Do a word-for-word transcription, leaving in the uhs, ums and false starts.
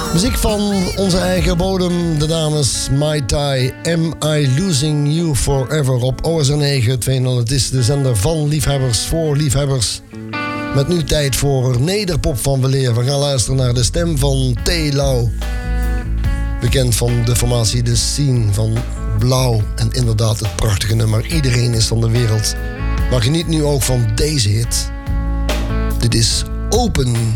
Muziek van onze eigen bodem, de dames Mai Tai, Am I Losing You Forever op O S R negen tweehonderd. Het is de zender van liefhebbers voor liefhebbers. Met nu tijd voor nederpop van weleer. We gaan luisteren naar de stem van T. Lau. Bekend van de formatie De Scene van Blauw. En inderdaad het prachtige nummer Iedereen is van de wereld. Maar geniet nu ook van deze hit. Dit is Open.